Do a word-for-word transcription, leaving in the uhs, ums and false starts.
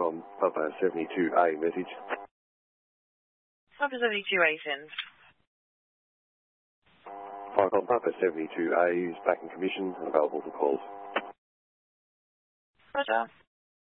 Viacom Papa seventy-two A message. Papa seventy-two A sends. Viacom Papa seventy-two A is back in commission and available for calls. Roger.